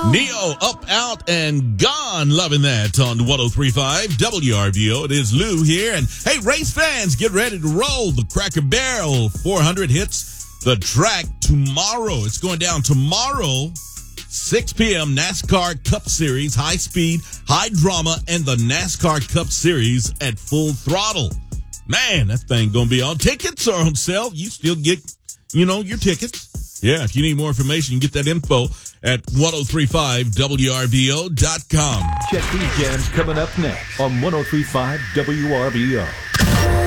Neo, Up, Out, and Gone. Loving that on 103.5 WRVO. It is Lou here. And hey, race fans, get ready to roll. The Cracker Barrel 400 hits the track tomorrow. It's going down tomorrow, 6 p.m. NASCAR Cup Series, high speed, high drama, and the NASCAR Cup Series at full throttle. Man, that thing going to be on. Tickets are on sale. You still get, your tickets. Yeah, if you need more information, you can get that info at 1035WRVO.com. Check these jams coming up next on 1035 WRVO.